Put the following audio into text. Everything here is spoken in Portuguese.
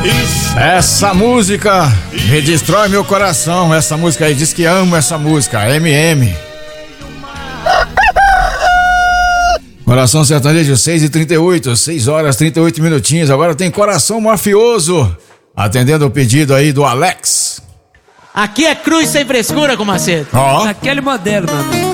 Essa música redestrói meu coração. Essa música aí diz que amo essa música. MM. Coração Sertanejo 6h38, 6 horas 38 minutinhos. Agora tem Coração Mafioso, atendendo o pedido aí do Alex. Aqui é cruz sem frescura, com Macedo. Ó. Naquele modelo, meu amigo.